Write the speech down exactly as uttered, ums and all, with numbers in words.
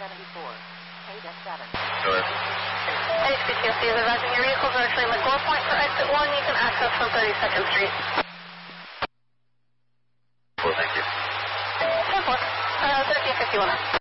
seventy-four. eight F seven. Sure. H P T S C is advising your vehicles are actually in the Gore Point for exit one. You can access from thirty-second Street. Well, thank you. ten four. Uh, thirteen fifty-one.